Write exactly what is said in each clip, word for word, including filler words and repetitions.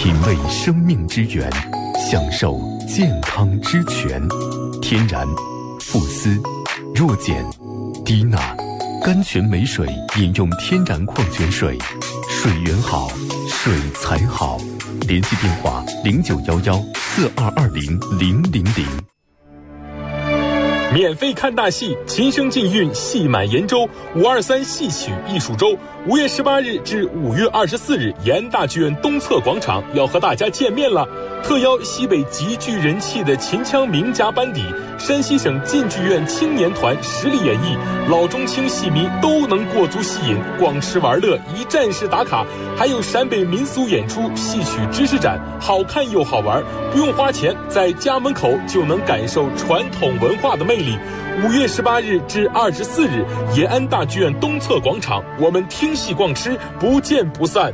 品味生命之源，享受健康之泉。天然、富斯、弱碱、低钠、甘泉美水，饮用天然矿泉水，水源好，水才好。联系电话零九幺幺四二二零零零零。 免费看大戏，琴声竞韵，戏满延州五二三戏曲艺术周，五月十八日至五月二十四日，延安大剧院东侧广场要和大家见面了。特邀西北极具人气的秦腔名家班底，山西省晋剧院青年团实力演绎，老中青戏迷都能过足戏瘾，逛吃玩乐，一站式打卡，还有陕北民俗演出、戏曲知识展，好看又好玩，不用花钱，在家门口就能感受传统文化的魅力。五月十八日至二十四日，延安大剧院东侧广场，我们听戏逛吃，不见不散。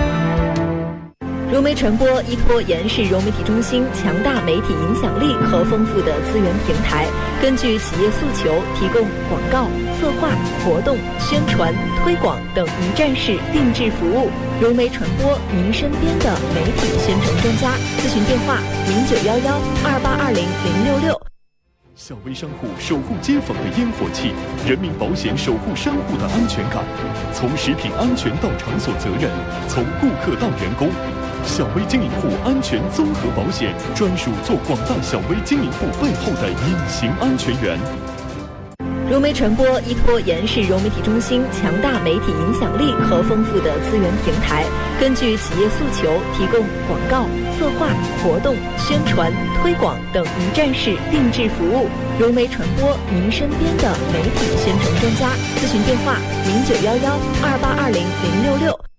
融媒传播依托延市融媒体中心强大媒体影响力和丰富的资源平台，根据企业诉求，提供广告、策划、活动、宣传、推广等一站式定制服务。融媒传播，您身边的媒体宣传专家。咨询电话零九幺幺二八二零零六六。 小微商户守护街坊的烟火气，人民保险守护商户的安全感。从食品安全到场所责任，从顾客到员工，小微经营户安全综合保险专属做广大小微经营户背后的隐形安全员。 融媒传播依托延市融媒体中心强大媒体影响力和丰富的资源平台，根据企业诉求，提供广告、策划、活动、宣传、推广等一站式定制服务。融媒传播，您身边的媒体宣传专家。咨询电话零九幺幺二八二零零六六。